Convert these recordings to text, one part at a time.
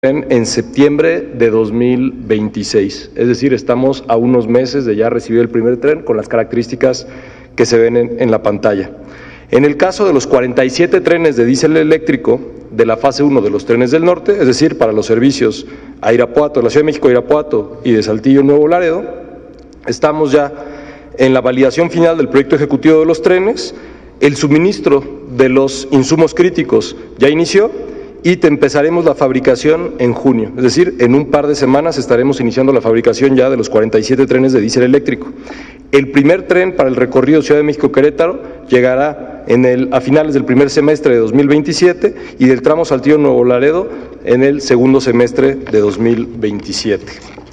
en septiembre de 2026, es decir, estamos a unos meses de ya recibir el primer tren con las características que se ven en la pantalla. En el caso de los 47 trenes de diésel eléctrico de la fase 1 de los trenes del norte, es decir, para los servicios a Irapuato, de la Ciudad de México a Irapuato y de Saltillo Nuevo Laredo, estamos ya en la validación final del proyecto ejecutivo de los trenes. El suministro de los insumos críticos ya inició y empezaremos la fabricación en junio, es decir, en un par de semanas estaremos iniciando la fabricación ya de los 47 trenes de diésel eléctrico. El primer tren para el recorrido Ciudad de México-Querétaro llegará a finales del primer semestre de 2027 y del tramo Saltillo Nuevo Laredo en el segundo semestre de 2027.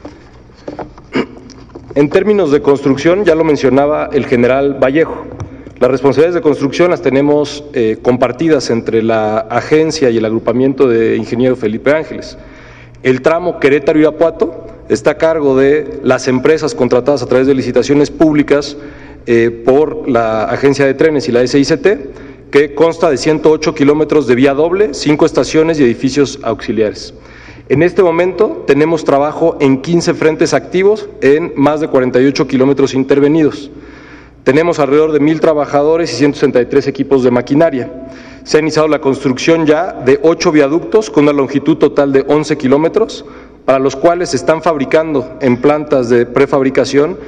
En términos de construcción, ya lo mencionaba el general Vallejo, las responsabilidades de construcción las tenemos compartidas entre la agencia y el agrupamiento de ingeniero Felipe Ángeles. El tramo Querétaro-Irapuato está a cargo de las empresas contratadas a través de licitaciones públicas por la Agencia de Trenes y la SICT, que consta de 108 kilómetros de vía doble, 5 estaciones y edificios auxiliares. En este momento tenemos trabajo en 15 frentes activos en más de 48 kilómetros intervenidos. Tenemos alrededor de 1,000 trabajadores y 163 equipos de maquinaria. Se ha iniciado la construcción ya de 8 viaductos con una longitud total de 11 kilómetros, para los cuales se están fabricando en plantas de prefabricación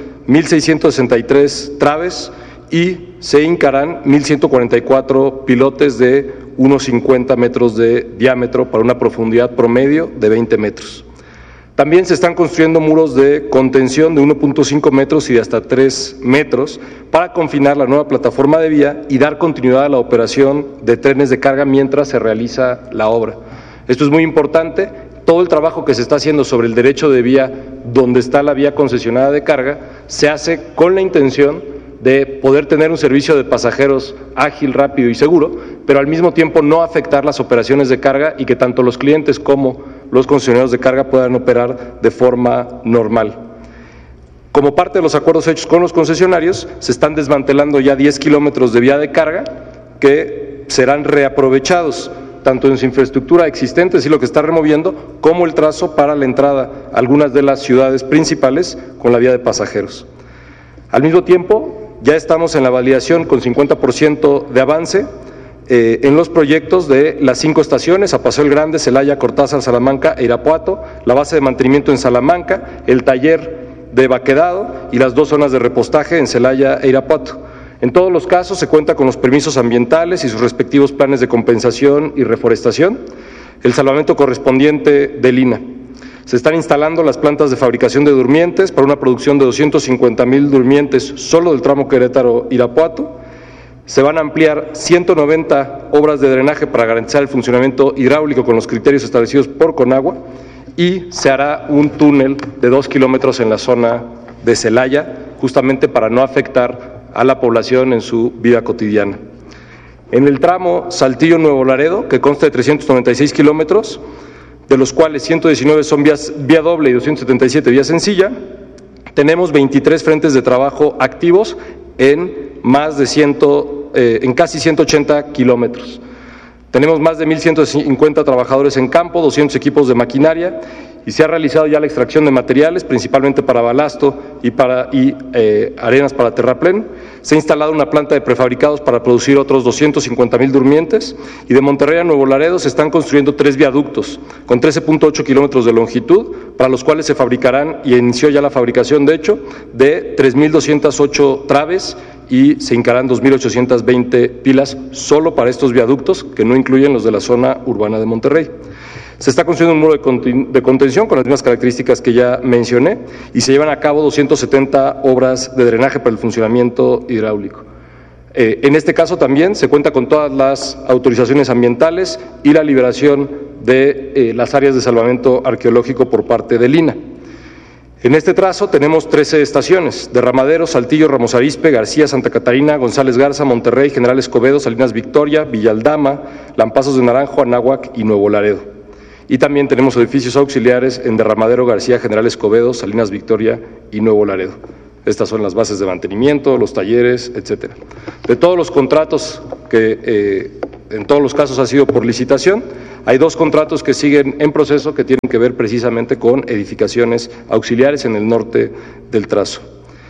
1,663 traves y se hincarán 1,144 pilotes de unos 50 metros de diámetro para una profundidad promedio de 20 metros. También se están construyendo muros de contención de 1.5 metros y de hasta 3 metros para confinar la nueva plataforma de vía y dar continuidad a la operación de trenes de carga mientras se realiza la obra. Esto es muy importante. Todo el trabajo que se está haciendo sobre el derecho de vía, donde está la vía concesionada de carga, se hace con la intención de poder tener un servicio de pasajeros ágil, rápido y seguro, pero al mismo tiempo no afectar las operaciones de carga y que tanto los clientes como los concesionarios de carga puedan operar de forma normal. Como parte de los acuerdos hechos con los concesionarios, se están desmantelando ya 10 kilómetros de vía de carga que serán reaprovechados, tanto en su infraestructura existente, es decir, lo que está removiendo, como el trazo para la entrada a algunas de las ciudades principales con la vía de pasajeros. Al mismo tiempo, ya estamos en la validación con 50% de avance en los proyectos de las 5 estaciones, a Paseo el Grande, Celaya, Cortázar, Salamanca e Irapuato, la base de mantenimiento en Salamanca, el taller de baquedado y las 2 zonas de repostaje en Celaya e Irapuato. En todos los casos se cuenta con los permisos ambientales y sus respectivos planes de compensación y reforestación, el salvamento correspondiente del INA. Se están instalando las plantas de fabricación de durmientes para una producción de 250,000 durmientes solo del tramo Querétaro-Irapuato. Se van a ampliar 190 obras de drenaje para garantizar el funcionamiento hidráulico con los criterios establecidos por Conagua y se hará un túnel de 2 kilómetros en la zona de Celaya, justamente para no afectar a la población en su vida cotidiana. En el tramo Saltillo-Nuevo Laredo, que consta de 396 kilómetros, de los cuales 119 son vía doble y 277 vía sencilla, tenemos 23 frentes de trabajo activos en casi 180 kilómetros. Tenemos más de 1,150 trabajadores en campo, 200 equipos de maquinaria y se ha realizado ya la extracción de materiales, principalmente para balasto y arenas para terraplén. Se ha instalado una planta de prefabricados para producir otros 250,000 durmientes y de Monterrey a Nuevo Laredo se están construyendo 3 viaductos con 13.8 kilómetros de longitud, para los cuales se fabricarán, y inició ya la fabricación de hecho, de 3,208 traves y se hincarán 2,820 pilas solo para estos viaductos, que no incluyen los de la zona urbana de Monterrey. Se está construyendo un muro de contención con las mismas características que ya mencioné y se llevan a cabo 270 obras de drenaje para el funcionamiento hidráulico. En este caso también se cuenta con todas las autorizaciones ambientales y la liberación de las áreas de salvamento arqueológico por parte del INA. En este trazo tenemos 13 estaciones: Derramadero, Saltillo, Ramos Arizpe, García, Santa Catarina, González Garza, Monterrey, General Escobedo, Salinas Victoria, Villaldama, Lampazos de Naranjo, Anáhuac y Nuevo Laredo. Y también tenemos edificios auxiliares en Derramadero, García, General Escobedo, Salinas Victoria y Nuevo Laredo. Estas son las bases de mantenimiento, los talleres, etcétera. De todos los contratos que en todos los casos ha sido por licitación. Hay 2 contratos que siguen en proceso que tienen que ver precisamente con edificaciones auxiliares en el norte del trazo.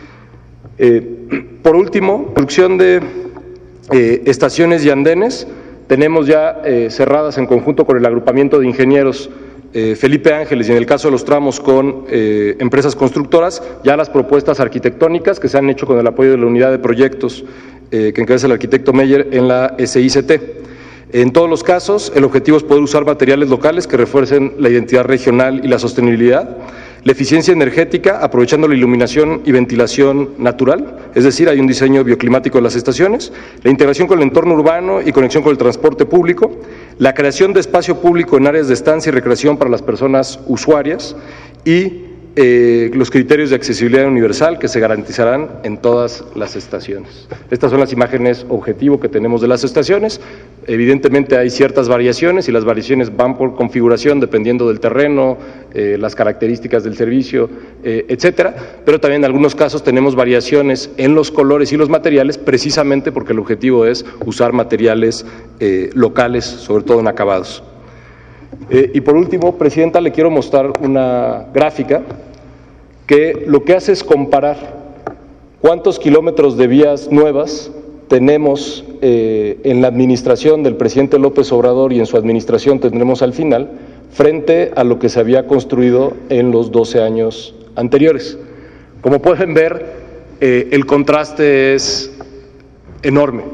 Por último, construcción de estaciones y andenes. Tenemos ya cerradas en conjunto con el agrupamiento de ingenieros Felipe Ángeles y en el caso de los tramos con empresas constructoras, ya las propuestas arquitectónicas que se han hecho con el apoyo de la unidad de proyectos que encabeza el arquitecto Meyer en la SICT. En todos los casos, el objetivo es poder usar materiales locales que refuercen la identidad regional y la sostenibilidad, la eficiencia energética, aprovechando la iluminación y ventilación natural, es decir, hay un diseño bioclimático de las estaciones, la integración con el entorno urbano y conexión con el transporte público, la creación de espacio público en áreas de estancia y recreación para las personas usuarias y los criterios de accesibilidad universal que se garantizarán en todas las estaciones. Estas son las imágenes objetivo que tenemos de las estaciones. Evidentemente hay ciertas variaciones y las variaciones van por configuración dependiendo del terreno, las características del servicio, etcétera, pero también en algunos casos tenemos variaciones en los colores y los materiales precisamente porque el objetivo es usar materiales locales, sobre todo en acabados. Y por último, Presidenta, le quiero mostrar una gráfica que lo que hace es comparar cuántos kilómetros de vías nuevas tenemos en la administración del presidente López Obrador y en su administración tendremos al final, frente a lo que se había construido en los 12 años anteriores. Como pueden ver, el contraste es enorme.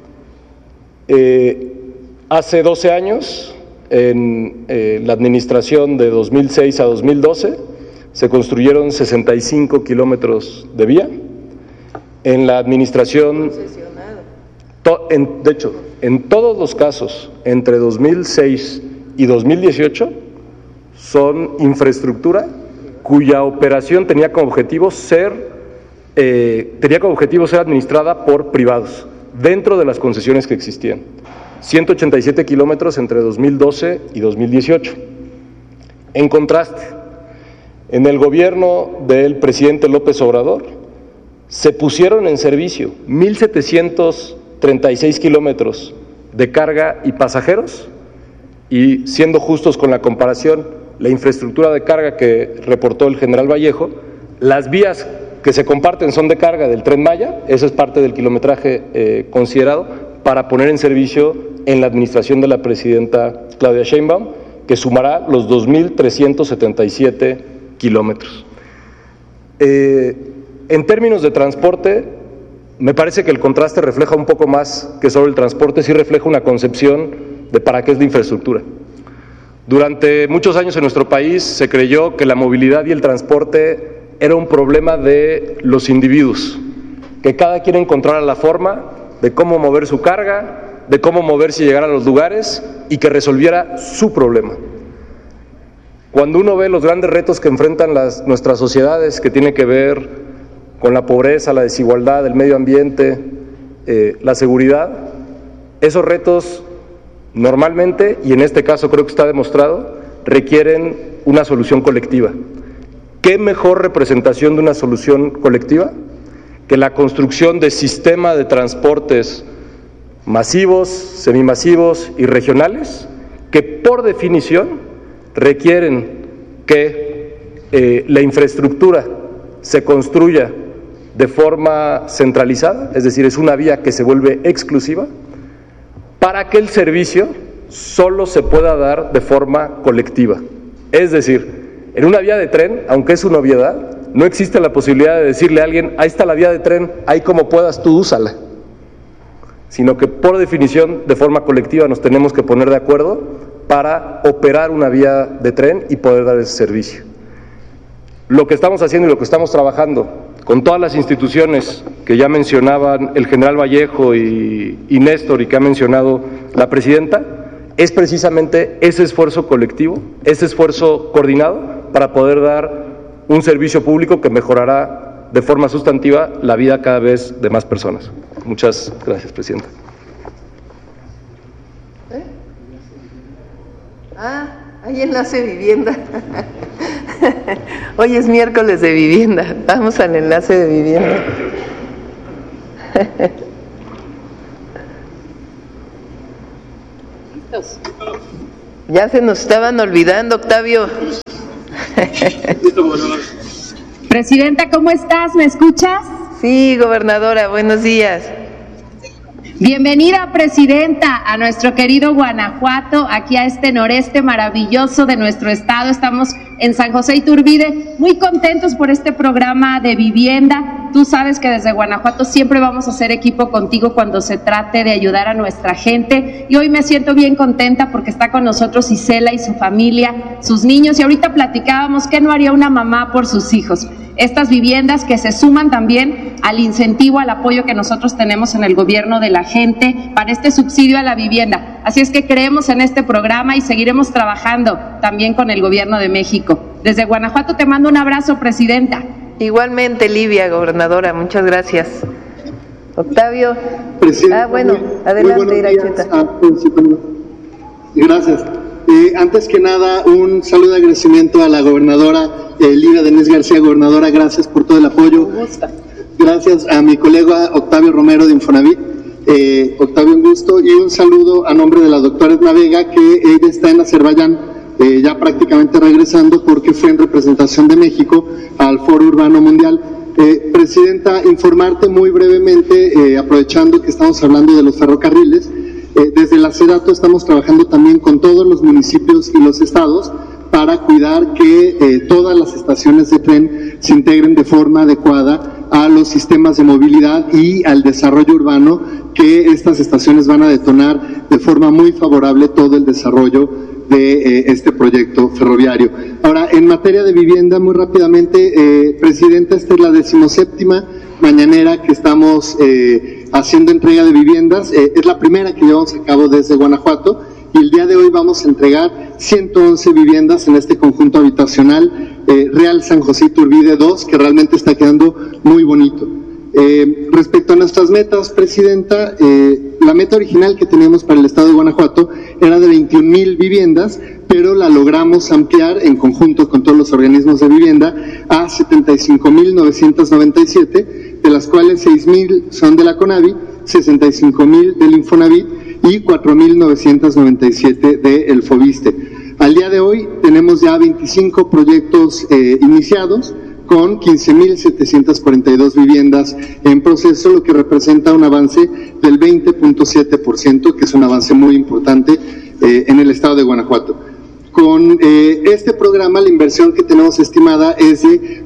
Hace 12 años, en la administración de 2006 a 2012, se construyeron 65 kilómetros de vía. En la administración, de hecho, en todos los casos, entre 2006 y 2018, son infraestructura cuya operación tenía como objetivo ser administrada por privados, dentro de las concesiones que existían. 187 kilómetros entre 2012 y 2018. En contraste, en el gobierno del presidente López Obrador se pusieron en servicio 1,736 kilómetros de carga y pasajeros y, siendo justos con la comparación, la infraestructura de carga que reportó el general Vallejo, las vías que se comparten son de carga del Tren Maya, eso es parte del kilometraje considerado, para poner en servicio en la administración de la presidenta Claudia Sheinbaum, que sumará los 2,377 kilómetros. En términos de transporte, me parece que el contraste refleja un poco más que solo el transporte, sí refleja una concepción de para qué es la infraestructura. Durante muchos años en nuestro país se creyó que la movilidad y el transporte era un problema de los individuos, que cada quien encontrara la forma de cómo mover su carga, de cómo moverse y llegar a los lugares y que resolviera su problema. Cuando uno ve los grandes retos que enfrentan nuestras sociedades, que tienen que ver con la pobreza, la desigualdad, el medio ambiente, la seguridad, esos retos normalmente, y en este caso creo que está demostrado, requieren una solución colectiva. ¿Qué mejor representación de una solución colectiva que la construcción de sistema de transportes masivos, semimasivos y regionales, que por definición requieren que la infraestructura se construya de forma centralizada, es decir, es una vía que se vuelve exclusiva, para que el servicio solo se pueda dar de forma colectiva. Es decir, en una vía de tren, aunque es una obviedad, no existe la posibilidad de decirle a alguien, ahí está la vía de tren, ahí como puedas tú úsala, sino que por definición, de forma colectiva, nos tenemos que poner de acuerdo para operar una vía de tren y poder dar ese servicio. Lo que estamos haciendo y lo que estamos trabajando con todas las instituciones que ya mencionaban el general Vallejo y Néstor y que ha mencionado la presidenta, es precisamente ese esfuerzo colectivo, ese esfuerzo coordinado para poder dar un servicio público que mejorará de forma sustantiva la vida cada vez de más personas. Muchas gracias, Presidenta. Hay enlace de vivienda. Hoy es miércoles de vivienda. Vamos al enlace de vivienda. Ya se nos estaban olvidando, Octavio. Presidenta, ¿cómo estás? ¿Me escuchas? Sí, gobernadora, buenos días. Bienvenida, presidenta, a nuestro querido Guanajuato, aquí a este noreste maravilloso de nuestro estado. Estamos en San José Iturbide, muy contentos por este programa de vivienda. Tú sabes que desde Guanajuato siempre vamos a hacer equipo contigo cuando se trate de ayudar a nuestra gente. Y hoy me siento bien contenta porque está con nosotros Isela y su familia, sus niños. Y ahorita platicábamos qué no haría una mamá por sus hijos. Estas viviendas que se suman también al incentivo, al apoyo que nosotros tenemos en el gobierno de la gente para este subsidio a la vivienda. Así es que creemos en este programa y seguiremos trabajando también con el gobierno de México. Desde Guanajuato te mando un abrazo, presidenta. Igualmente, Livia, gobernadora, muchas gracias. Octavio. Presidenta, bueno, adelante, Iracheta. Gracias. Antes que nada, un saludo de agradecimiento a la gobernadora Livia Denise García. Gobernadora, gracias por todo el apoyo. Gracias a mi colega Octavio Romero de Infonavit. Octavio, un gusto, y un saludo a nombre de la doctora Edna Vega, que ella está en Azerbaiyán, ya prácticamente regresando porque fue en representación de México al Foro Urbano Mundial. Presidenta, informarte muy brevemente, aprovechando que estamos hablando de los ferrocarriles. Desde la SEDATO estamos trabajando también con todos los municipios y los estados para cuidar que todas las estaciones de tren se integren de forma adecuada a los sistemas de movilidad y al desarrollo urbano, que estas estaciones van a detonar de forma muy favorable todo el desarrollo de este proyecto ferroviario. Ahora, en materia de vivienda, muy rápidamente, Presidenta, esta es la 17ª mañanera que estamos haciendo entrega de viviendas. Es la primera que llevamos a cabo desde Guanajuato, y el día de hoy vamos a entregar 111 viviendas en este conjunto habitacional Real San José Iturbide 2, que realmente está quedando muy bonito. Respecto a nuestras metas, Presidenta, la meta original que teníamos para el estado de Guanajuato era de 21,000 viviendas, pero la logramos ampliar en conjunto con todos los organismos de vivienda a 75,997, de las cuales 6,000 son de la CONAVI, 65,000 del Infonavit y 4,997 del FOBISTE. Al día de hoy tenemos ya 25 proyectos iniciados, con 15,742 viviendas en proceso, lo que representa un avance del 20.7%, que es un avance muy importante en el estado de Guanajuato. Con este programa, la inversión que tenemos estimada es de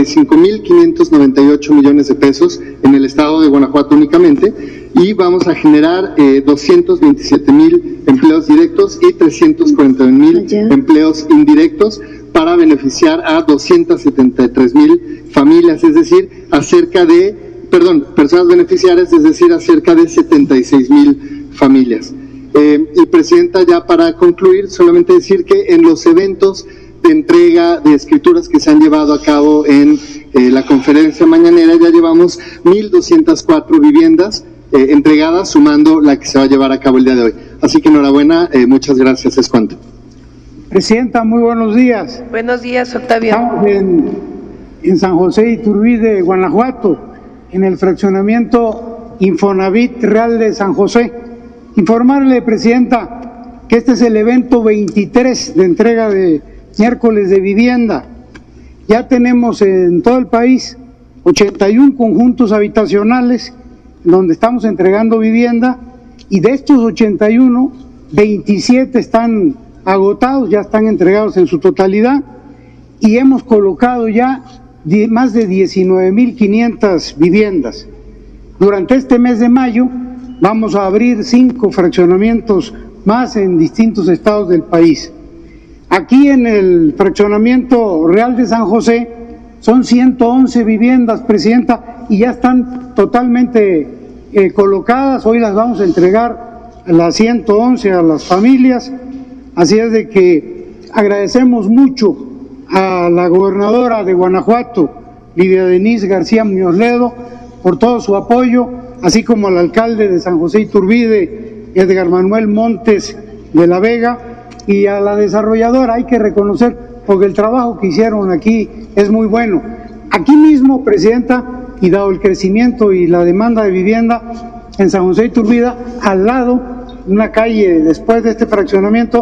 45,598 millones de pesos en el estado de Guanajuato únicamente, y vamos a generar 227,000 empleos directos y 341,000 empleos indirectos, para beneficiar a 273,000 familias, es decir, personas beneficiarias, es decir, a cerca de 76,000 familias. Y Presidenta, ya para concluir, solamente decir que en los eventos de entrega de escrituras que se han llevado a cabo en la conferencia mañanera, ya llevamos 1,204 viviendas entregadas, sumando la que se va a llevar a cabo el día de hoy. Así que enhorabuena, muchas gracias, es cuanto. Presidenta, muy buenos días. Buenos días, Octavio. Estamos en San José Iturbide, Guanajuato, en el fraccionamiento Infonavit Real de San José. Informarle, Presidenta, que este es el evento 23 de entrega de miércoles de vivienda. Ya tenemos en todo el país 81 conjuntos habitacionales donde estamos entregando vivienda, y de estos 81, 27 están agotados, ya están entregados en su totalidad, y hemos colocado ya más de 19,500 viviendas. Durante este mes de mayo vamos a abrir 5 fraccionamientos más en distintos estados del país. Aquí en el fraccionamiento Real de San José son 111 viviendas, Presidenta, y ya están totalmente colocadas. Hoy las vamos a entregar a las 111 a las familias. Así es de que agradecemos mucho a la gobernadora de Guanajuato, Livia Denise García Muñoz Ledo, por todo su apoyo, así como al alcalde de San José Iturbide, Edgar Manuel Montes de la Vega, y a la desarrolladora. Hay que reconocer, porque el trabajo que hicieron aquí es muy bueno. Aquí mismo, Presidenta, y dado el crecimiento y la demanda de vivienda en San José Iturbide, al lado, una calle después de este fraccionamiento,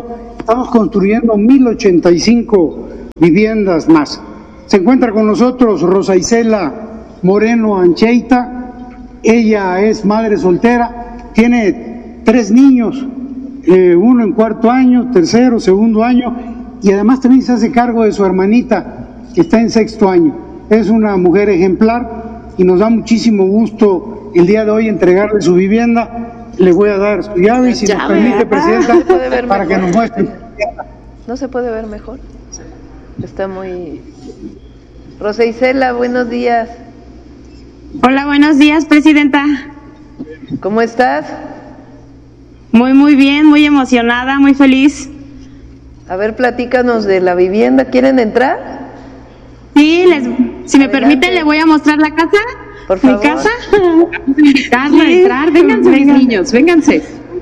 Estamos construyendo 1,085 viviendas más. Se encuentra con nosotros Rosa Isela Moreno Ancheita. Ella es madre soltera, tiene 3 niños, uno en 4º año, 3º, 2º año, y además también se hace cargo de su hermanita, que está en 6º año. Es una mujer ejemplar y nos da muchísimo gusto el día de hoy entregarle su vivienda. Le voy a dar su llave y si nos permite, Presidenta, para que nos muestre. ¿No se puede ver mejor? Está muy... Rosa Isela, buenos días. Hola, buenos días, Presidenta. ¿Cómo estás? Muy bien, muy emocionada, muy feliz. A ver, platícanos de la vivienda. ¿Quieren entrar? Sí, si me permiten, le voy a mostrar la casa. Por favor. ¿Mi casa? Vamos a invitarla a entrar. Vénganse, mis niños, vénganse.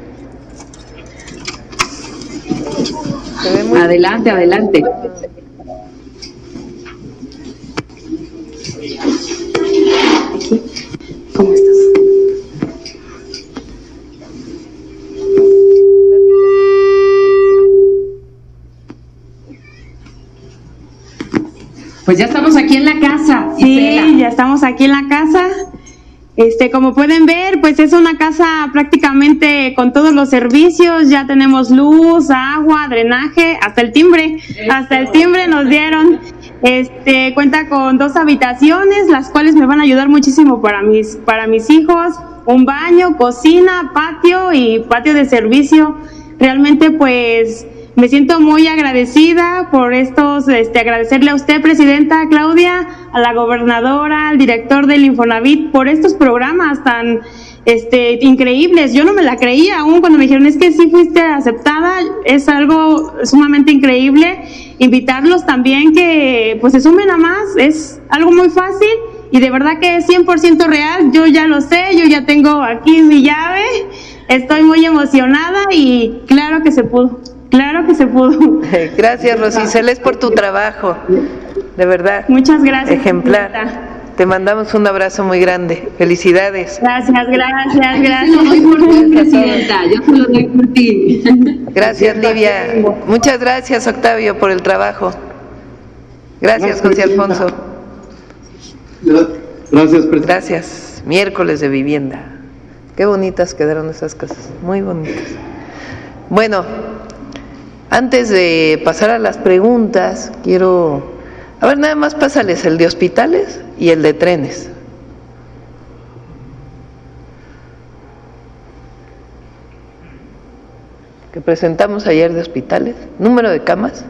Se ve muy Adelante, adelante. ¿Cómo estás? Pues ya estamos aquí en la casa. Sí, Isela. ya estamos aquí en la casa. Como pueden ver, pues es una casa prácticamente con todos los servicios. Ya tenemos luz, agua, drenaje, hasta el timbre. Hasta el timbre nos dieron. Cuenta con 2 habitaciones, las cuales me van a ayudar muchísimo para mis hijos. Un baño, cocina, patio y patio de servicio. Realmente, pues, me siento muy agradecida por estos, agradecerle a usted, Presidenta Claudia, a la gobernadora, al director del Infonavit, por estos programas tan increíbles. Yo no me la creía aún cuando me dijeron, es que sí fuiste aceptada, es algo sumamente increíble. Invitarlos también que pues se sumen a más, es algo muy fácil y de verdad que es 100% real. Yo ya lo sé, yo ya tengo aquí mi llave, estoy muy emocionada y claro que se pudo. Claro que se pudo. Gracias, Rosa Isela, es por tu trabajo, de verdad. Muchas gracias. Ejemplar. Presidenta. Te mandamos un abrazo muy grande. Felicidades. Gracias. Yo lo doy por ti, Presidenta, yo te lo doy por ti. Gracias, Livia. Muchas gracias, Octavio, por el trabajo. Gracias, José Alfonso. Gracias, Presidenta. Gracias. Miércoles de vivienda. Qué bonitas quedaron esas casas, muy bonitas. Bueno, antes de pasar a las preguntas, quiero... A ver, nada más pásales el de hospitales y el de trenes. Que presentamos ayer de hospitales. Número de camas.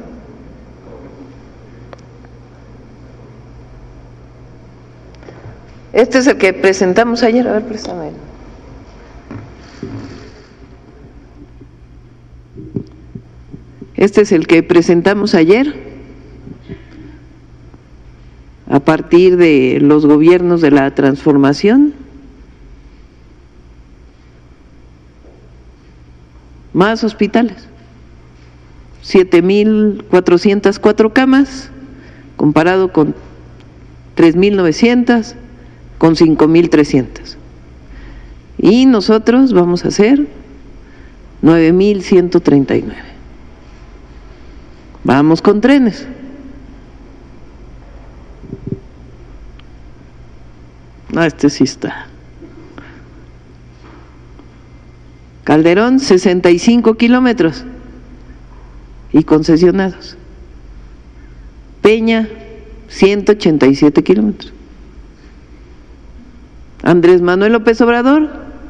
Este es el que presentamos ayer. A ver, préstame. Este es el que presentamos ayer. A partir de los gobiernos de la transformación, más hospitales, 7,404 camas, comparado con 3,900, con 5,300. Y nosotros vamos a hacer 9,139. Vamos con trenes. No, este sí está. Calderón, 65 kilómetros y concesionados. Peña, 187 kilómetros. Andrés Manuel López Obrador,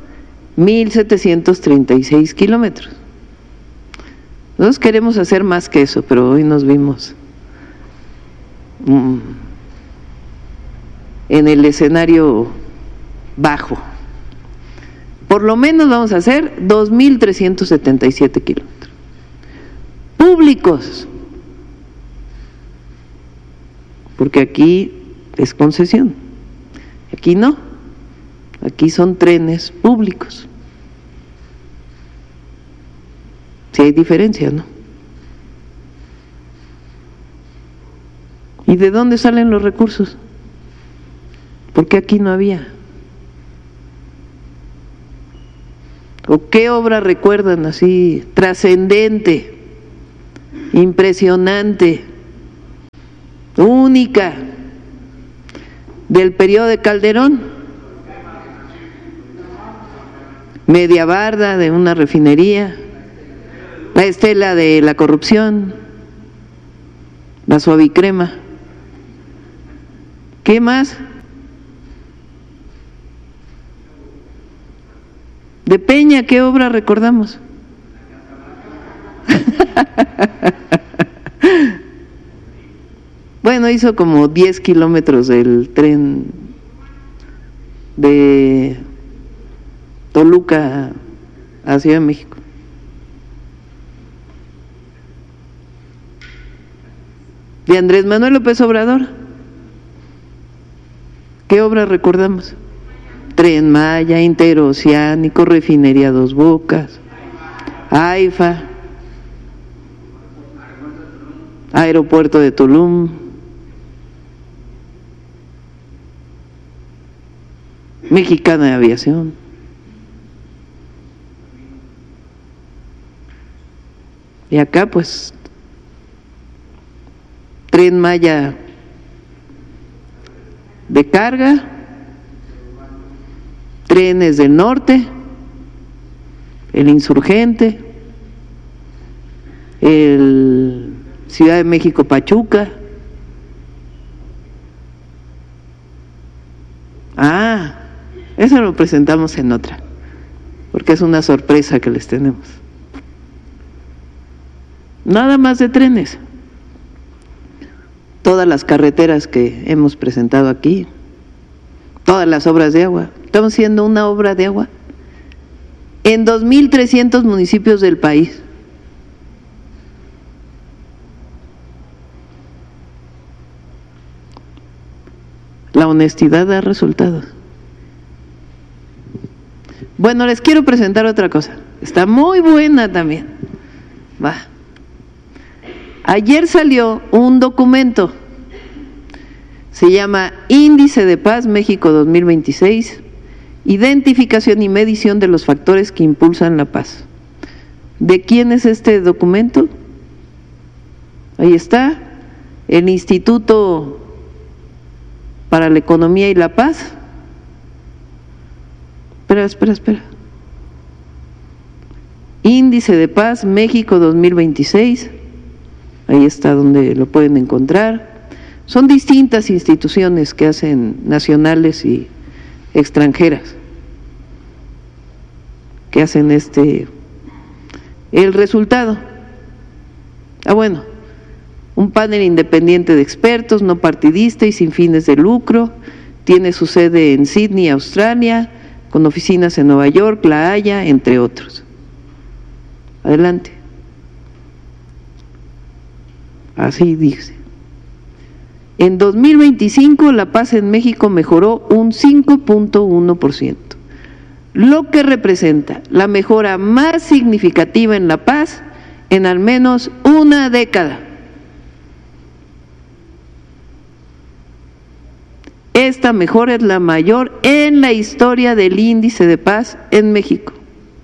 1,736 kilómetros. Nosotros queremos hacer más que eso, pero hoy nos vimos en el escenario bajo. Por lo menos vamos a hacer 2,377 kilómetros públicos, porque aquí es concesión, aquí no, aquí son trenes públicos. Sí hay diferencia, ¿no? ¿Y de dónde salen los recursos? Porque aquí no había. ¿O qué obra recuerdan así trascendente impresionante, única, del periodo de Calderón, media barda de una refinería, la estela de la corrupción, la suavicrema. ¿Qué más? De Peña, ¿qué obra recordamos? Bueno, hizo como 10 kilómetros del tren de Toluca a Ciudad de México. De Andrés Manuel López Obrador, ¿qué obra recordamos? Tren Maya, Interoceánico, Refinería Dos Bocas, AIFA, Aeropuerto de Tulum, Mexicana de Aviación. Y acá pues Tren Maya de carga, trenes del norte, el Insurgente, el Ciudad de México Pachuca. Eso lo presentamos en otra, porque es una sorpresa que les tenemos. Nada más de trenes. Todas las carreteras que hemos presentado aquí, todas las obras de agua. Estamos haciendo una obra de agua en 2.300 municipios del país. La honestidad da resultados. Bueno, les quiero presentar otra cosa. Está muy buena también. Va. Ayer salió un documento. Se llama Índice de Paz México 2026, identificación y medición de los factores que impulsan la paz. ¿De quién es este documento? Ahí está, el Instituto para la Economía y la Paz. Espera. Índice de Paz México 2026, ahí está donde lo pueden encontrar. Son distintas instituciones que hacen, nacionales y extranjeras, que hacen el resultado. Bueno, un panel independiente de expertos, no partidista y sin fines de lucro, tiene su sede en Sydney, Australia, con oficinas en Nueva York, La Haya, entre otros. Adelante. Así dice. En 2025 la paz en México mejoró un 5.1%, lo que representa la mejora más significativa en la paz en al menos una década. Esta mejora es la mayor en la historia del índice de paz en México.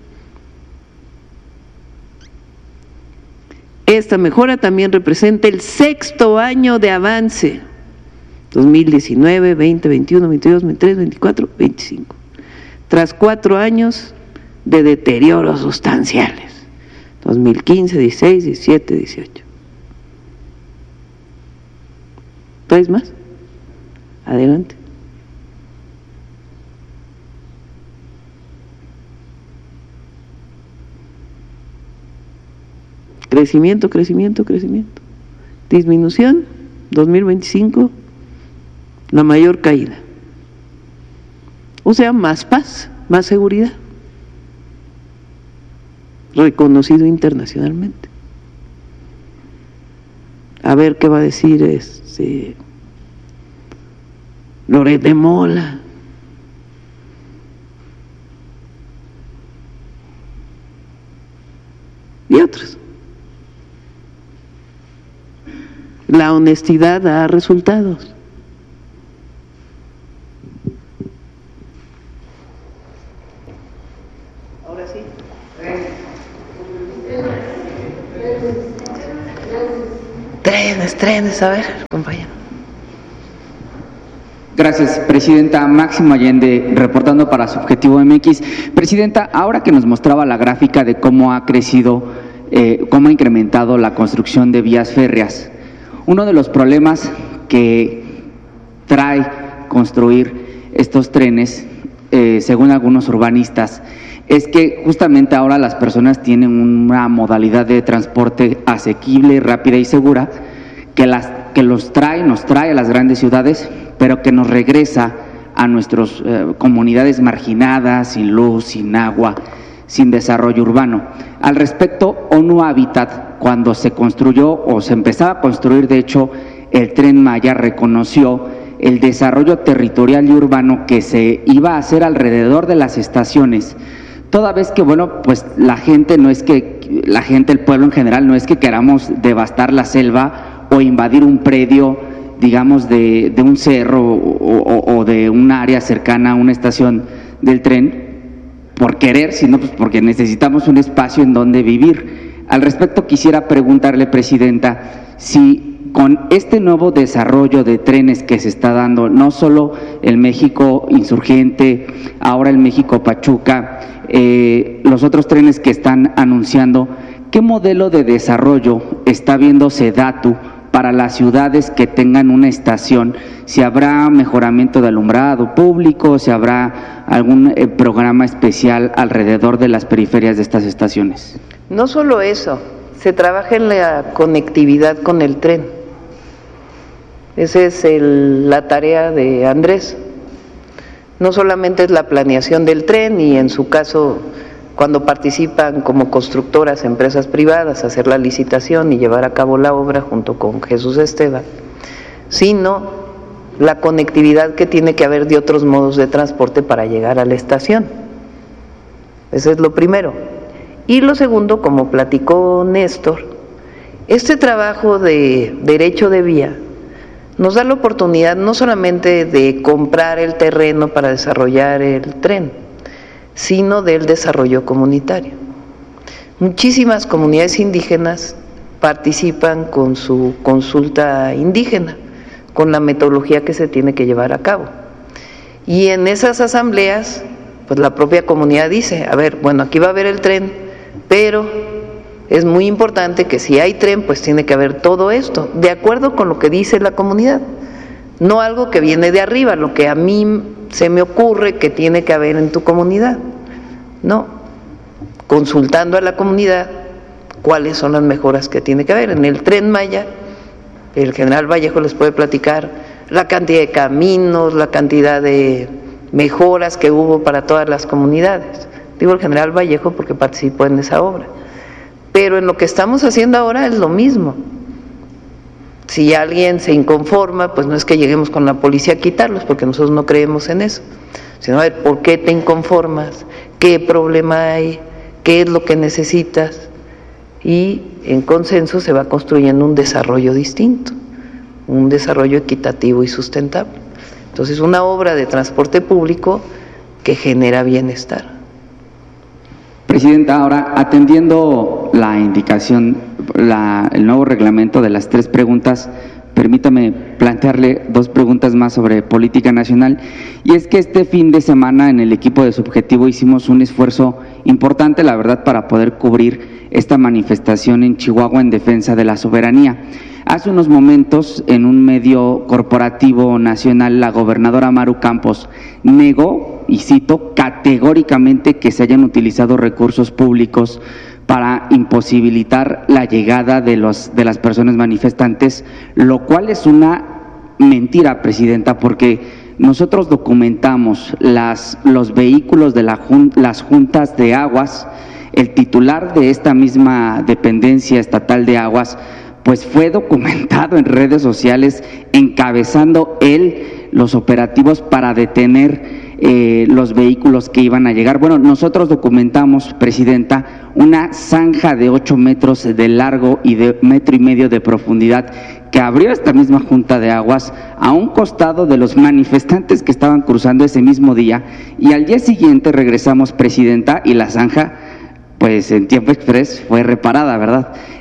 Esta mejora también representa el 6º año de avance, 2019, 20, 21, 22, 23, 24, 25, tras 4 años de deterioros sustanciales, 2015, 16, 17, 18. ¿Traes más? Adelante. Crecimiento. Disminución, 2025, la mayor caída. O sea, más paz, más seguridad. Reconocido internacionalmente. A ver qué va a decir Loret de Mola. Y otros. La honestidad da resultados. Ahora sí. trenes, a ver, compañero. Gracias, Presidenta. Máximo Allende, reportando para Subjetivo MX. Presidenta, ahora que nos mostraba la gráfica de cómo ha crecido, cómo ha incrementado la construcción de vías férreas, uno de los problemas que trae construir estos trenes, según algunos urbanistas, es que justamente ahora las personas tienen una modalidad de transporte asequible, rápida y segura, que nos trae a las grandes ciudades, pero que nos regresa a nuestras comunidades marginadas, sin luz, sin agua, sin desarrollo urbano. Al respecto, ONU Habitat, cuando se construyó o se empezaba a construir, de hecho, el Tren Maya, reconoció el desarrollo territorial y urbano que se iba a hacer alrededor de las estaciones, toda vez que, bueno, pues el pueblo en general, no es que queramos devastar la selva o invadir un predio, digamos, de un cerro o de un área cercana a una estación del tren, por querer, sino pues porque necesitamos un espacio en donde vivir. Al respecto, quisiera preguntarle, Presidenta, si con este nuevo desarrollo de trenes que se está dando, no solo el México Insurgente, ahora el México Pachuca, los otros trenes que están anunciando, ¿qué modelo de desarrollo está viendo SEDATU para las ciudades que tengan una estación? Si habrá mejoramiento de alumbrado público, si habrá algún programa especial alrededor de las periferias de estas estaciones. No solo eso, se trabaja en la conectividad con el tren. Esa es la tarea de Andrés. No solamente es la planeación del tren y en su caso cuando participan como constructoras empresas privadas, hacer la licitación y llevar a cabo la obra junto con Jesús Esteban, sino la conectividad que tiene que haber de otros modos de transporte para llegar a la estación. Eso es lo primero. Y lo segundo, como platicó Néstor, este trabajo de derecho de vía nos da la oportunidad no solamente de comprar el terreno para desarrollar el tren, sino del desarrollo comunitario. Muchísimas comunidades indígenas participan con su consulta indígena, con la metodología que se tiene que llevar a cabo. Y en esas asambleas, pues la propia comunidad dice, a ver, bueno, aquí va a haber el tren, pero es muy importante que si hay tren, pues tiene que haber todo esto, de acuerdo con lo que dice la comunidad, no algo que viene de arriba, lo que a mí se me ocurre que tiene que haber en tu comunidad, no, consultando a la comunidad cuáles son las mejoras que tiene que haber. En el Tren Maya, el general Vallejo les puede platicar la cantidad de caminos, la cantidad de mejoras que hubo para todas las comunidades. Digo el general Vallejo porque participó en esa obra. Pero en lo que estamos haciendo ahora es lo mismo. Si alguien se inconforma, pues no es que lleguemos con la policía a quitarlos, porque nosotros no creemos en eso, sino a ver, ¿por qué te inconformas? ¿Qué problema hay? ¿Qué es lo que necesitas? Y en consenso se va construyendo un desarrollo distinto, un desarrollo equitativo y sustentable. Entonces, una obra de transporte público que genera bienestar. Presidenta, ahora atendiendo la indicación, el nuevo reglamento de las 3 preguntas, permítame plantearle 2 preguntas más sobre política nacional. Y es que este fin de semana en el equipo de Subjetivo hicimos un esfuerzo importante, la verdad, para poder cubrir esta manifestación en Chihuahua en defensa de la soberanía. Hace unos momentos, en un medio corporativo nacional, la gobernadora Maru Campos negó, y cito, categóricamente que se hayan utilizado recursos públicos para imposibilitar la llegada de las personas manifestantes, lo cual es una mentira, Presidenta, porque nosotros documentamos los vehículos de las juntas de aguas. El titular de esta misma dependencia estatal de aguas pues fue documentado en redes sociales, encabezando él los operativos para detener los vehículos que iban a llegar. Bueno, nosotros documentamos, Presidenta, una zanja de 8 metros de largo y de 1,5 metros de profundidad que abrió esta misma Junta de Aguas a un costado de los manifestantes que estaban cruzando ese mismo día, y al día siguiente regresamos, Presidenta, y la zanja, pues en tiempo express, fue reparada, ¿verdad?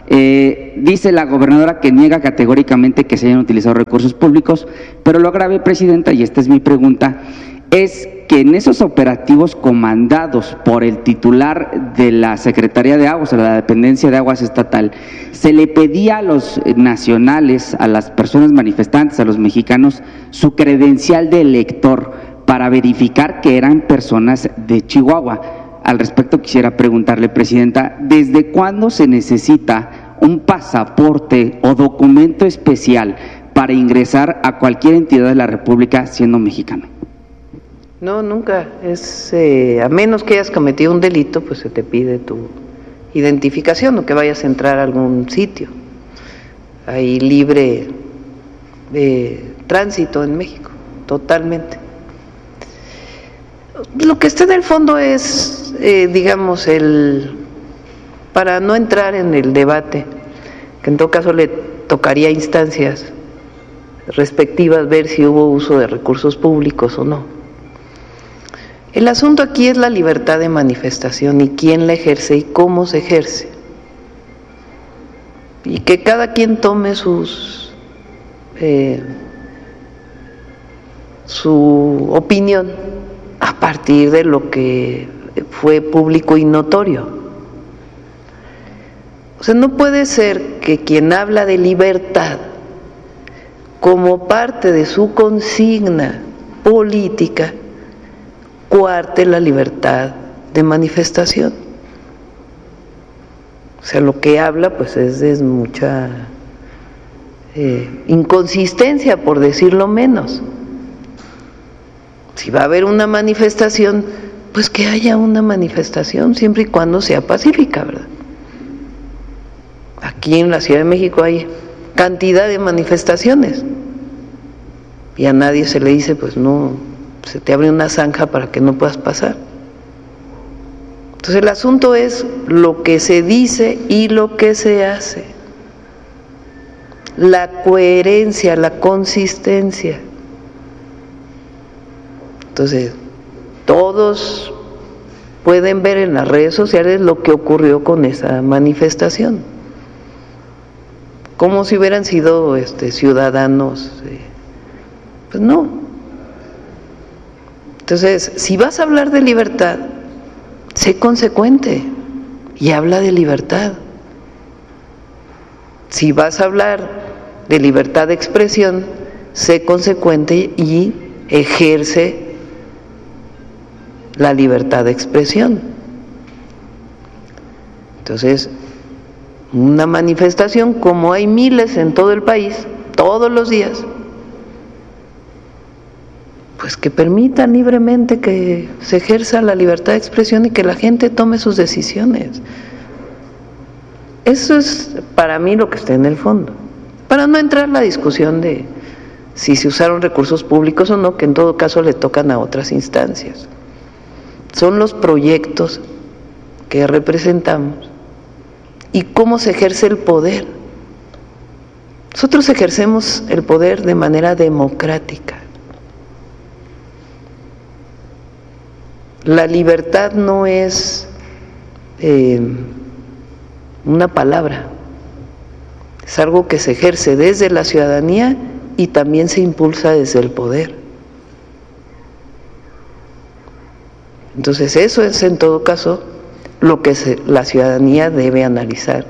Dice la gobernadora que niega categóricamente que se hayan utilizado recursos públicos, pero lo grave, Presidenta, y esta es mi pregunta, es que en esos operativos comandados por el titular de la Secretaría de Aguas, o la dependencia de aguas estatal, se le pedía a los nacionales, a las personas manifestantes, a los mexicanos, su credencial de elector para verificar que eran personas de Chihuahua. Al respecto quisiera preguntarle, Presidenta, ¿desde cuándo se necesita un pasaporte o documento especial para ingresar a cualquier entidad de la República siendo mexicano? No, nunca. A menos que hayas cometido un delito, pues se te pide tu identificación o que vayas a entrar a algún sitio. Hay libre tránsito en México, totalmente. Lo que está en el fondo es, digamos, para no entrar en el debate, que en todo caso le tocaría a instancias respectivas ver si hubo uso de recursos públicos o no. El asunto aquí es la libertad de manifestación y quién la ejerce y cómo se ejerce. Y que cada quien tome su opinión a partir de lo que fue público y notorio. O sea, no puede ser que quien habla de libertad como parte de su consigna política coarte la libertad de manifestación. O sea, lo que habla pues es mucha inconsistencia, por decirlo menos. Si va a haber una manifestación, pues que haya una manifestación, siempre y cuando sea pacífica, ¿verdad? Aquí en la Ciudad de México hay cantidad de manifestaciones y a nadie se le dice, pues no, se te abre una zanja para que no puedas pasar. Entonces el asunto es lo que se dice y lo que se hace, la coherencia, la consistencia. Entonces todos pueden ver en las redes sociales lo que ocurrió con esa manifestación, como si hubieran sido ciudadanos, pues no. Entonces, si vas a hablar de libertad, sé consecuente y habla de libertad. Si vas a hablar de libertad de expresión, sé consecuente y ejerce la libertad de expresión. Entonces, una manifestación, como hay miles en todo el país, todos los días, pues que permitan libremente que se ejerza la libertad de expresión y que la gente tome sus decisiones. Eso es para mí lo que está en el fondo, para no entrar en la discusión de si se usaron recursos públicos o no, que en todo caso le tocan a otras instancias. Son los proyectos que representamos y cómo se ejerce el poder. Nosotros ejercemos el poder de manera democrática. La libertad no es una palabra, es algo que se ejerce desde la ciudadanía y también se impulsa desde el poder. Entonces eso es en todo caso lo que la ciudadanía debe analizar,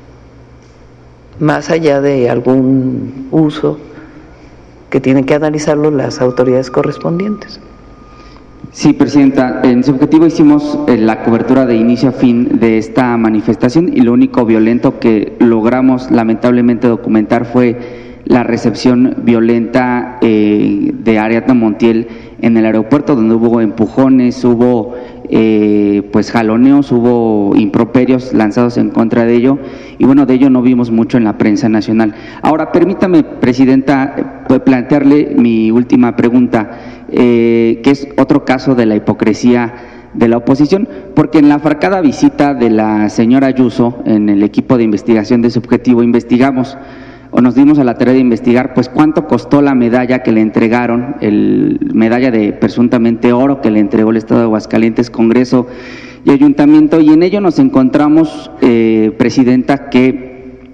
más allá de algún uso que tienen que analizarlo las autoridades correspondientes. Sí, Presidenta, en su objetivo hicimos la cobertura de inicio a fin de esta manifestación y lo único violento que logramos lamentablemente documentar fue la recepción violenta de Ariadna Montiel en el aeropuerto, donde hubo empujones, hubo pues jaloneos, hubo improperios lanzados en contra de ello, y bueno, de ello no vimos mucho en la prensa nacional. Ahora, permítame, Presidenta, plantearle mi última pregunta, que es otro caso de la hipocresía de la oposición, porque en la fracada visita de la señora Ayuso en el equipo de investigación de Subjetivo investigamos, o nos dimos a la tarea de investigar, pues cuánto costó la medalla que le entregaron, medalla de presuntamente oro que le entregó el Estado de Aguascalientes, Congreso y Ayuntamiento, y en ello nos encontramos, Presidenta, que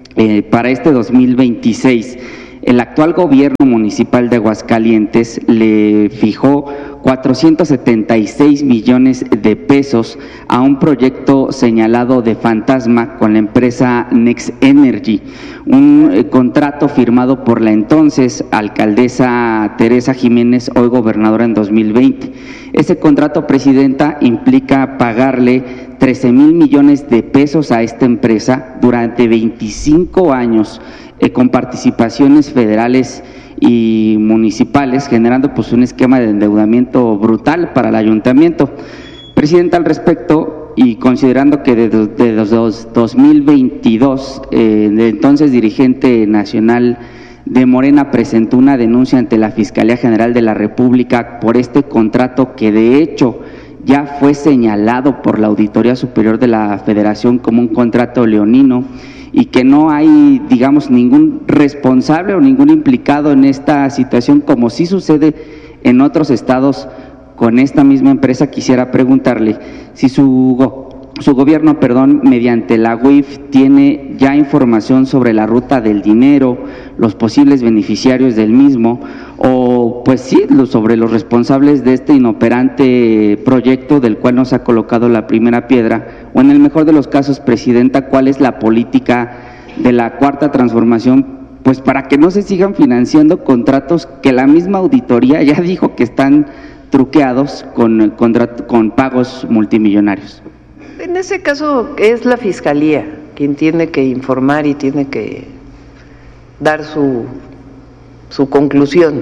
para este 2026, el actual gobierno municipal de Aguascalientes le fijó 476 millones de pesos a un proyecto señalado de fantasma con la empresa Next Energy, un contrato firmado por la entonces alcaldesa Teresa Jiménez, hoy gobernadora en 2020. Ese contrato, presidenta, implica pagarle 13,000 millones de pesos a esta empresa durante 25 años, con participaciones federales y municipales, generando pues un esquema de endeudamiento brutal para el ayuntamiento. Presidenta, al respecto, y considerando que desde 2022, el entonces dirigente nacional de Morena presentó una denuncia ante la Fiscalía General de la República por este contrato que de hecho ya fue señalado por la Auditoría Superior de la Federación como un contrato leonino, y que no hay, digamos, ningún responsable o ningún implicado en esta situación, como sí sucede en otros estados con esta misma empresa. Quisiera preguntarle si su gobierno, mediante la UIF, tiene ya información sobre la ruta del dinero, los posibles beneficiarios del mismo, o pues sí, sobre los responsables de este inoperante proyecto del cual nos ha colocado la primera piedra, o en el mejor de los casos, presidenta, cuál es la política de la Cuarta Transformación, pues para que no se sigan financiando contratos que la misma auditoría ya dijo que están truqueados con pagos multimillonarios. En ese caso es la Fiscalía quien tiene que informar y tiene que dar su conclusión.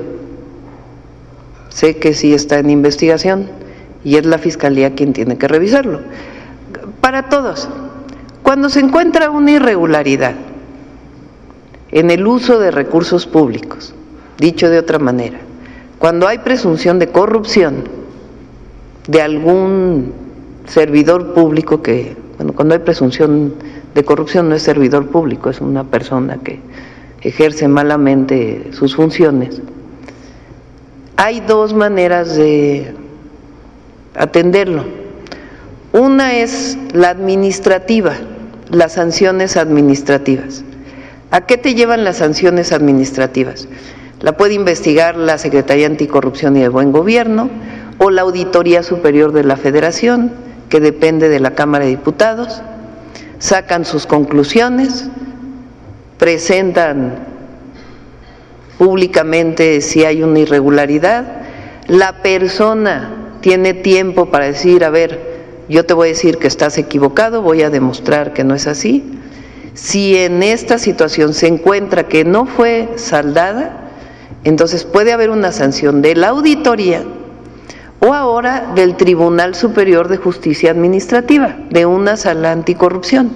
Sé que sí está en investigación y es la Fiscalía quien tiene que revisarlo. Para todos, cuando se encuentra una irregularidad en el uso de recursos públicos, dicho de otra manera, cuando hay presunción de corrupción de algún servidor público cuando hay presunción de corrupción no es servidor público, es una persona que ejerce malamente sus funciones. Hay dos maneras de atenderlo. Una es la administrativa, las sanciones administrativas. ¿A qué te llevan las sanciones administrativas? La puede investigar la Secretaría Anticorrupción y de Buen Gobierno o la Auditoría Superior de la Federación, que depende de la Cámara de Diputados, sacan sus conclusiones, presentan públicamente si hay una irregularidad, la persona tiene tiempo para decir, a ver, yo te voy a decir que estás equivocado, voy a demostrar que no es así. Si en esta situación se encuentra que no fue saldada, entonces puede haber una sanción de la auditoría o ahora del Tribunal Superior de Justicia Administrativa, de una sala anticorrupción.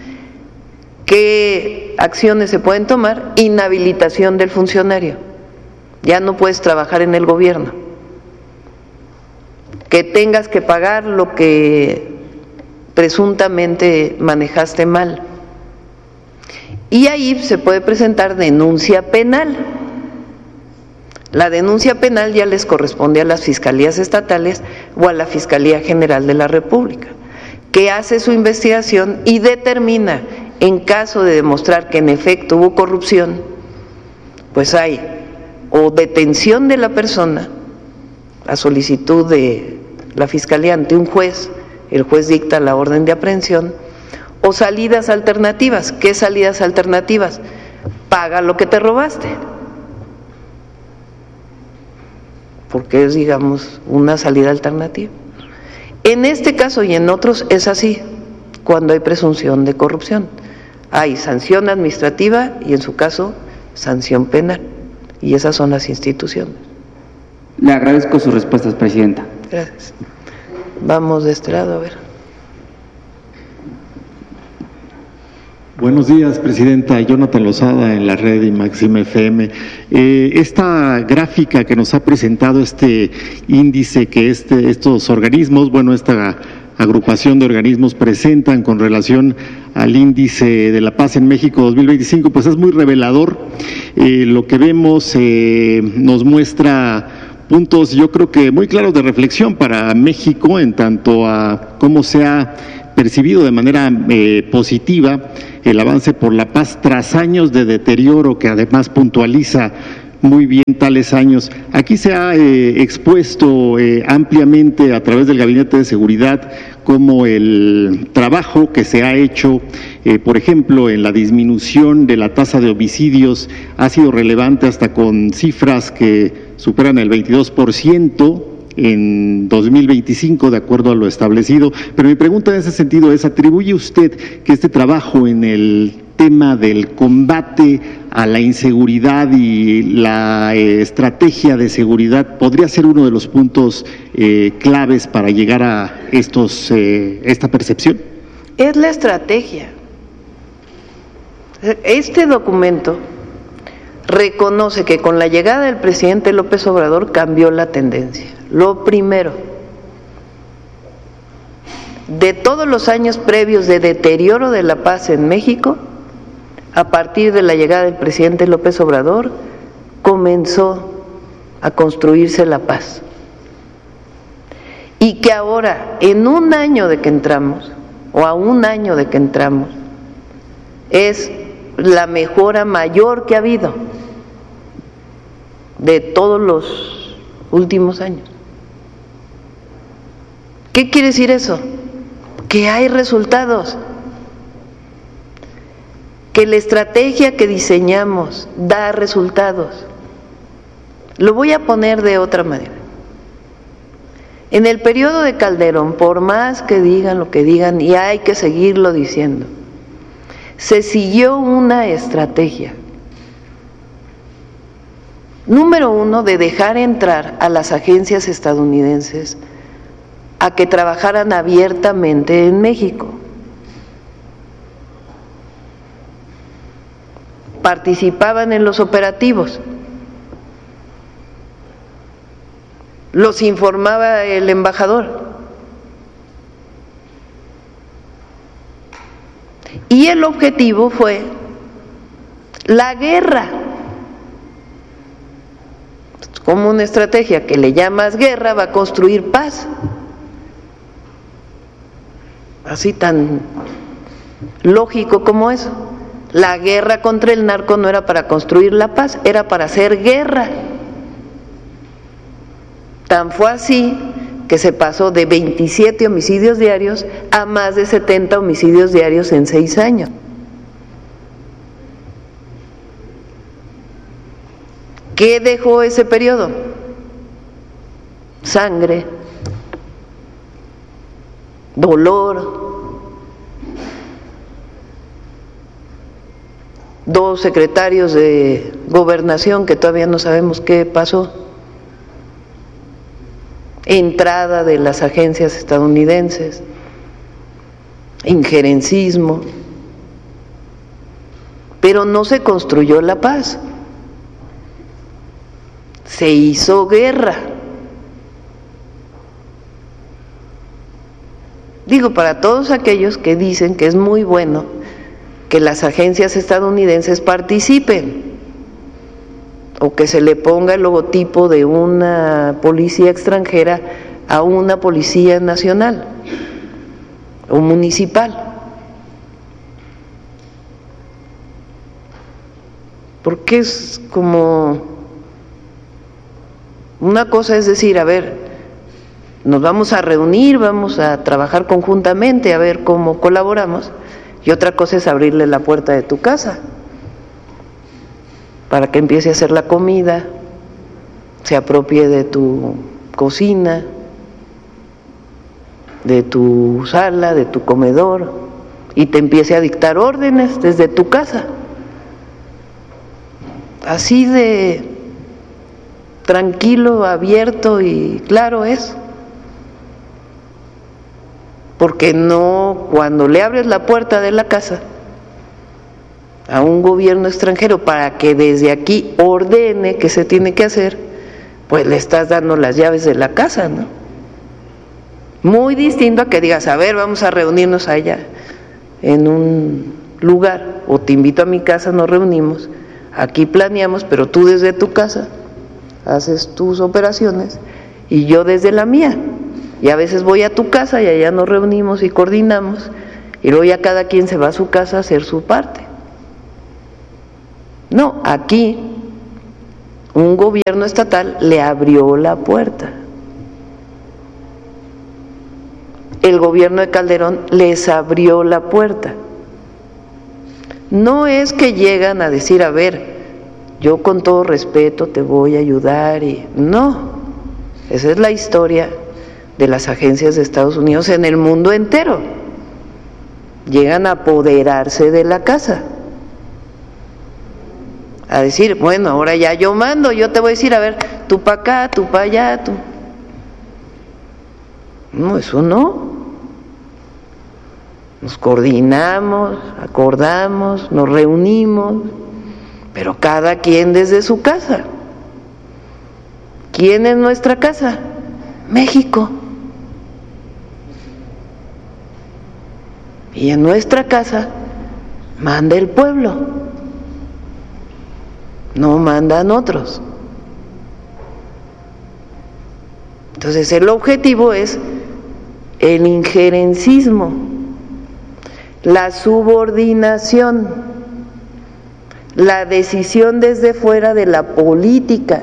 ¿Qué acciones se pueden tomar? Inhabilitación del funcionario. Ya no puedes trabajar en el gobierno. Que tengas que pagar lo que presuntamente manejaste mal. Y ahí se puede presentar denuncia penal. La denuncia penal ya les corresponde a las fiscalías estatales o a la Fiscalía General de la República, que hace su investigación y determina, en caso de demostrar que en efecto hubo corrupción, pues hay o detención de la persona a solicitud de la Fiscalía ante un juez, el juez dicta la orden de aprehensión, o salidas alternativas. ¿Qué salidas alternativas? Paga lo que te robaste, porque es, digamos, una salida alternativa. En este caso y en otros es así, cuando hay presunción de corrupción. Hay sanción administrativa y en su caso sanción penal, y esas son las instituciones. Le agradezco sus respuestas, presidenta. Gracias. Vamos de este lado, a ver. Buenos días, presidenta. Jonathan Lozada, en la red Maxima FM. Esta gráfica que nos ha presentado este índice que estos organismos, esta agrupación de organismos presentan con relación al índice de la paz en México 2025, pues es muy revelador. Lo que vemos nos muestra puntos, yo creo que muy claros de reflexión para México en tanto a cómo se ha percibido de manera positiva el avance por la paz tras años de deterioro que además puntualiza muy bien tales años. Aquí se ha expuesto ampliamente a través del Gabinete de Seguridad como el trabajo que se ha hecho, por ejemplo, en la disminución de la tasa de homicidios ha sido relevante hasta con cifras que superan el 22%. En 2025, de acuerdo a lo establecido. Pero mi pregunta en ese sentido es, ¿atribuye usted que este trabajo en el tema del combate a la inseguridad y la estrategia de seguridad podría ser uno de los puntos claves para llegar a esta percepción? Es la estrategia. Este documento reconoce que con la llegada del presidente López Obrador cambió la tendencia. Lo primero, de todos los años previos de deterioro de la paz en México, a partir de la llegada del presidente López Obrador, comenzó a construirse la paz. Y que ahora, en un año de que entramos, o a un año de que entramos, es la mejora mayor que ha habido de todos los últimos años. ¿Qué quiere decir eso? Que hay resultados, que la estrategia que diseñamos da resultados. Lo voy a poner de otra manera. En el periodo de Calderón, por más que digan lo que digan, y hay que seguirlo diciendo, se siguió una estrategia. Número uno, de dejar entrar a las agencias estadounidenses a que trabajaran abiertamente en México. Participaban en los operativos, los informaba el embajador. Y el objetivo fue la guerra. Como una estrategia que le llamas guerra va a construir paz. Así tan lógico como eso. La guerra contra el narco no era para construir la paz, era para hacer guerra. Tan fue así que se pasó de 27 homicidios diarios a más de 70 homicidios diarios en 6 años. ¿Qué dejó ese periodo? Sangre, dolor, 2 secretarios de gobernación que todavía no sabemos qué pasó, entrada de las agencias estadounidenses, injerencismo, pero no se construyó la paz, se hizo guerra. Digo, para todos aquellos que dicen que es muy bueno que las agencias estadounidenses participen o que se le ponga el logotipo de una policía extranjera a una policía nacional o municipal. Porque es como una cosa, es decir, a ver, nos vamos a reunir, vamos a trabajar conjuntamente a ver cómo colaboramos, y otra cosa es abrirle la puerta de tu casa para que empiece a hacer la comida, se apropie de tu cocina, de tu sala, de tu comedor, y te empiece a dictar órdenes desde tu casa. Así de tranquilo, abierto y claro es. Porque no, cuando le abres la puerta de la casa a un gobierno extranjero para que desde aquí ordene qué se tiene que hacer, pues le estás dando las llaves de la casa, ¿no? Muy distinto a que digas, a ver, vamos a reunirnos allá en un lugar, o te invito a mi casa, nos reunimos, aquí planeamos, pero tú desde tu casa haces tus operaciones y yo desde la mía, y a veces voy a tu casa y allá nos reunimos y coordinamos, y luego ya cada quien se va a su casa a hacer su parte. No, aquí un gobierno estatal le abrió la puerta. El gobierno de Calderón les abrió la puerta. No es que llegan a decir, a ver, yo con todo respeto te voy a ayudar, y no, esa es la historia de las agencias de Estados Unidos en el mundo entero. Llegan a apoderarse de la casa, a decir, bueno, ahora ya yo mando, yo te voy a decir, a ver, tú para acá, tú para allá, tú. No, eso no. Nos coordinamos, acordamos, nos reunimos, pero cada quien desde su casa. ¿Quién es nuestra casa? México. Y en nuestra casa manda el pueblo, no mandan otros. Entonces el objetivo es el injerencismo, la subordinación, la decisión desde fuera de la política,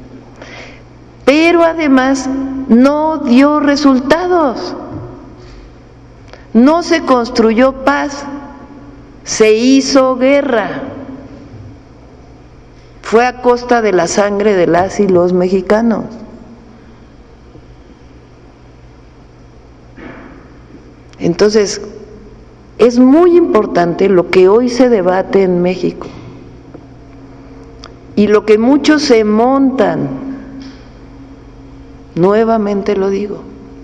pero además no dio resultados. No se construyó paz, se hizo guerra. Fue a costa de la sangre de las y los mexicanos. Entonces, es muy importante lo que hoy se debate en México y lo que muchos se montan, nuevamente lo digo,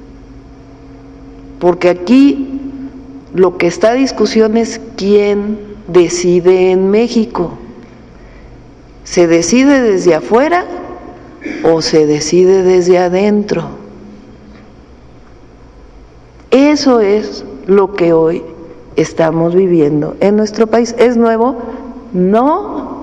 porque aquí lo que está a discusión es quién decide en México. ¿Se decide desde afuera o se decide desde adentro? Eso es lo que hoy estamos viviendo en nuestro país. ¿Es nuevo? No.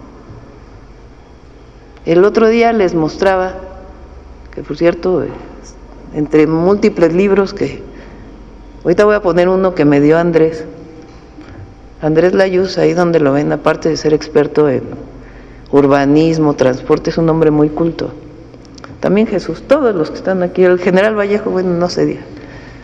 El otro día les mostraba, que por cierto, entre múltiples libros que ahorita voy a poner uno que me dio Andrés Layuz, ahí donde lo ven, aparte de ser experto en urbanismo, transporte, es un hombre muy culto. También Jesús, todos los que están aquí, el general Vallejo, bueno, no se diga.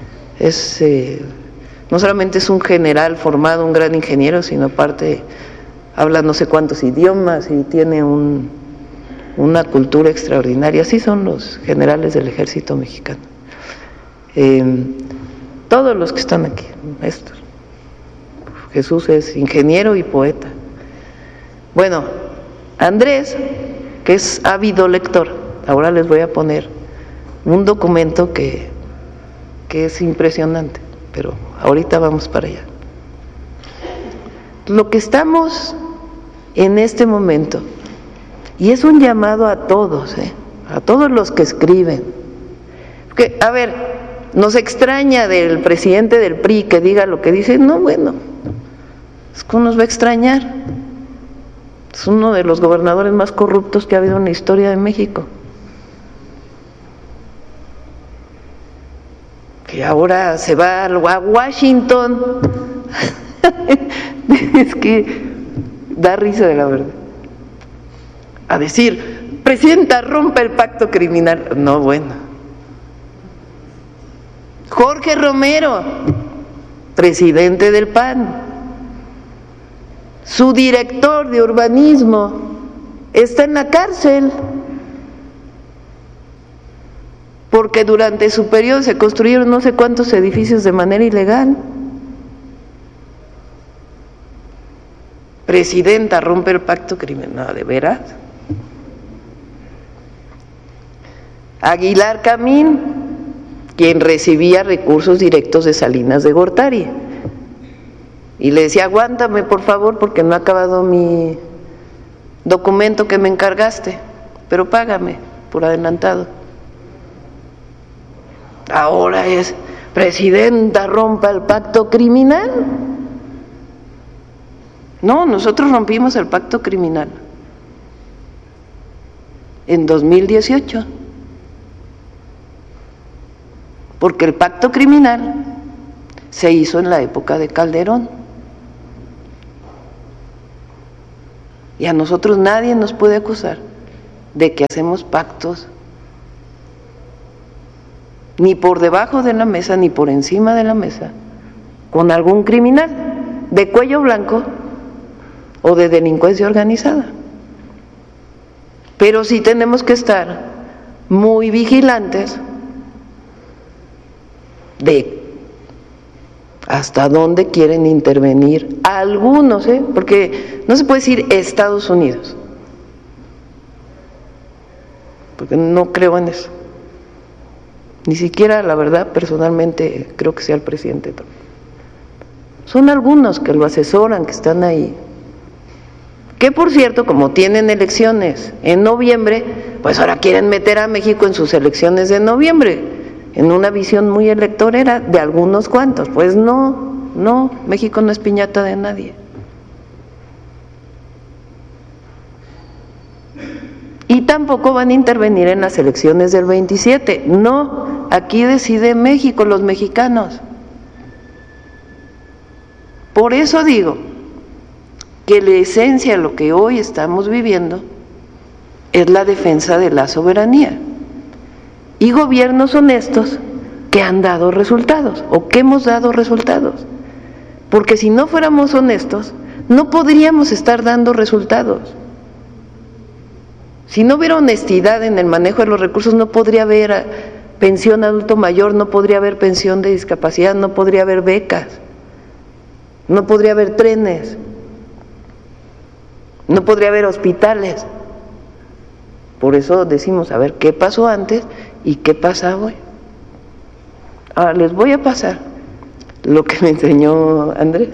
No solamente es un general formado, un gran ingeniero, sino aparte habla no sé cuántos idiomas y tiene una cultura extraordinaria. Así son los generales del ejército mexicano. Todos los que están aquí, estos. Jesús es ingeniero y poeta. Bueno, Andrés, que es ávido lector, ahora les voy a poner un documento que es impresionante, pero ahorita vamos para allá. Lo que estamos en este momento, y es un llamado a todos los que escriben, porque, a ver, nos extraña del presidente del PRI que diga lo que dice. No, bueno, es que nos va a extrañar. Es uno de los gobernadores más corruptos que ha habido en la historia de México, que ahora se va a Washington. Es que da risa, de la verdad, a decir, presidenta, rompe el pacto criminal. No, bueno. Jorge Romero, presidente del PAN, su director de urbanismo está en la cárcel porque durante su periodo se construyeron no sé cuántos edificios de manera ilegal. Presidenta, rompe el pacto criminal. No, ¿de veras? Aguilar Camín, quien recibía recursos directos de Salinas de Gortari, y le decía, aguántame por favor porque no ha acabado mi documento que me encargaste, pero págame por adelantado. Ahora es, presidenta, rompa el pacto criminal. No, nosotros rompimos el pacto criminal en 2018. porque el pacto criminal se hizo en la época de Calderón. Y a nosotros nadie nos puede acusar de que hacemos pactos ni por debajo de la mesa ni por encima de la mesa con algún criminal de cuello blanco o de delincuencia organizada. Pero sí tenemos que estar muy vigilantes de hasta dónde quieren intervenir algunos, porque no se puede decir Estados Unidos, porque no creo en eso. Ni siquiera, la verdad, personalmente creo que sea el presidente Trump. Son algunos que lo asesoran, que están ahí. Que por cierto, como tienen elecciones en noviembre, pues ahora quieren meter a México en sus elecciones de noviembre, en una visión muy electorera de algunos cuantos. Pues no, México no es piñata de nadie. Y tampoco van a intervenir en las elecciones del 27. No, aquí decide México, los mexicanos. Por eso digo que la esencia de lo que hoy estamos viviendo es la defensa de la soberanía y gobiernos honestos que han dado resultados o que hemos dado resultados, porque si no fuéramos honestos no podríamos estar dando resultados. Si no hubiera honestidad en el manejo de los recursos, no podría haber pensión adulto mayor, no podría haber pensión de discapacidad, no podría haber becas, no podría haber trenes, no podría haber hospitales. Por eso decimos, a ver, ¿qué pasó antes y qué pasa hoy? Ahora les voy a pasar lo que me enseñó Andrés.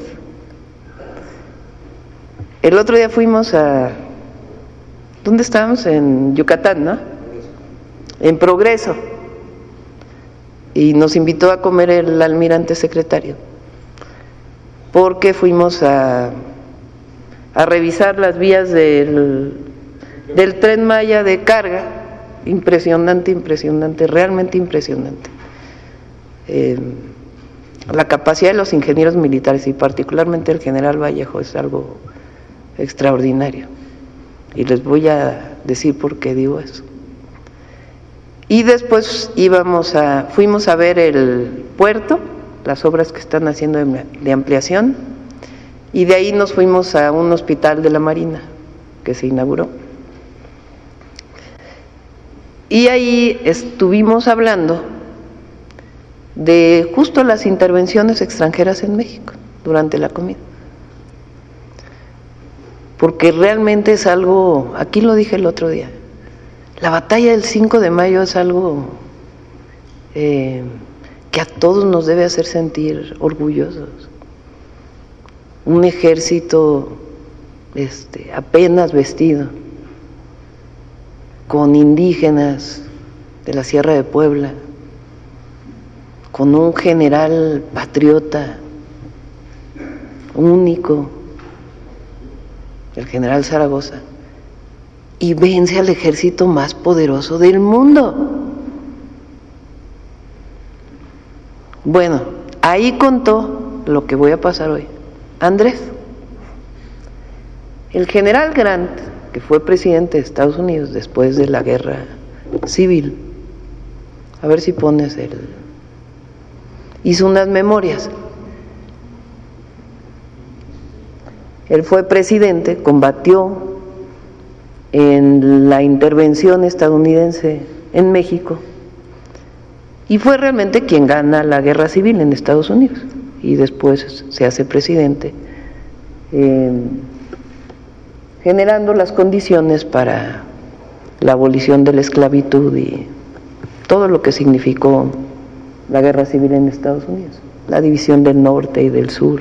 El otro día fuimos a... ¿Dónde estábamos? En Yucatán, ¿no? En Progreso. Y nos invitó a comer el almirante secretario, porque fuimos a revisar las vías del Tren Maya de carga. Impresionante, realmente impresionante. La capacidad de los ingenieros militares y particularmente el general Vallejo es algo extraordinario. Y les voy a decir por qué digo eso. Y después fuimos a ver el puerto, las obras que están haciendo de ampliación, y de ahí nos fuimos a un hospital de la Marina que se inauguró. Y ahí estuvimos hablando de justo las intervenciones extranjeras en México durante la comida. Porque realmente es algo, aquí lo dije el otro día, la batalla del 5 de mayo es algo que a todos nos debe hacer sentir orgullosos. Un ejército apenas vestido, con indígenas de la Sierra de Puebla, con un general patriota único, el general Zaragoza, y vence al ejército más poderoso del mundo. Bueno, ahí contó lo que voy a pasar hoy Andrés. El general Grant, que fue presidente de Estados Unidos después de la guerra civil, a ver si pones hizo unas memorias. Él fue presidente, combatió en la intervención estadounidense en México y fue realmente quien gana la guerra civil en Estados Unidos y después se hace presidente, generando las condiciones para la abolición de la esclavitud y todo lo que significó la guerra civil en Estados Unidos, la división del norte y del sur.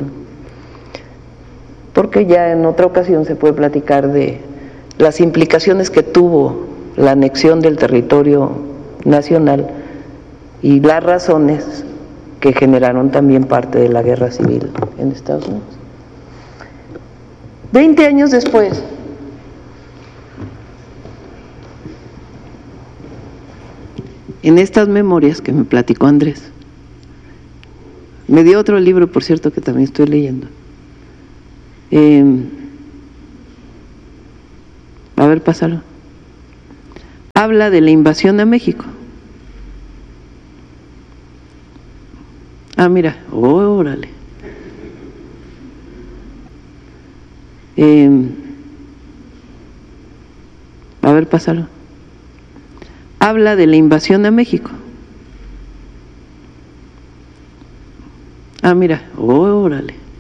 Porque ya en otra ocasión se puede platicar de las implicaciones que tuvo la anexión del territorio nacional y las razones que generaron también parte de la guerra civil en Estados Unidos. 20 años después, en estas memorias que me platicó Andrés, Me dio otro libro, por cierto, que también estoy leyendo. A ver, pásalo. Habla de la invasión a México. Ah, mira, órale. A ver, pásalo. Habla de la invasión a México. Ah, mira, órale.